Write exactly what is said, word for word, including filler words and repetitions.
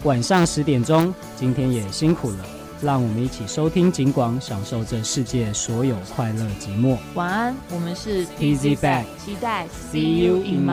晚上十点钟，今天也辛苦了，让我们一起收听警广，享受这世界所有快乐寂寞。 晚安，我们是 Easy Back， 期待 See you in